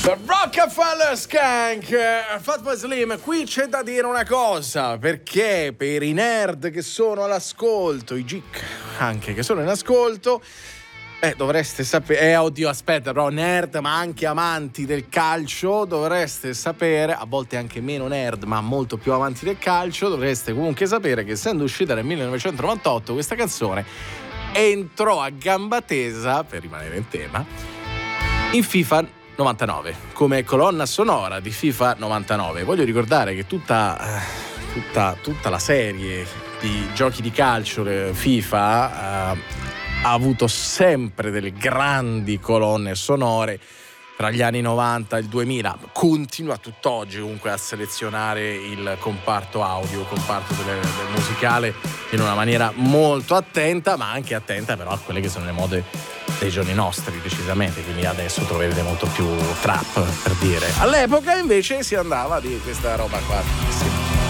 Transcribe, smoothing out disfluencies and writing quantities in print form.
The Rockefeller Skank, Fatboy Slim. Qui c'è da dire una cosa, perché per i nerd che sono all'ascolto, i geek anche che sono in ascolto, dovreste sapere, oddio aspetta, però nerd ma anche amanti del calcio, dovreste sapere, a volte anche meno nerd ma molto più amanti del calcio, dovreste comunque sapere che essendo uscita nel 1998 questa canzone entrò a gamba tesa, per rimanere in tema, in FIFA 99 come colonna sonora di FIFA 99. Voglio ricordare che tutta la serie di giochi di calcio FIFA ha avuto sempre delle grandi colonne sonore tra gli anni 90 e il 2000, continua tutt'oggi comunque a selezionare il comparto audio, comparto del musicale in una maniera molto attenta, ma anche attenta però a quelle che sono le mode dei giorni nostri, decisamente. Quindi adesso troverete molto più trap, per dire. All'epoca invece si andava di questa roba qua. Sì.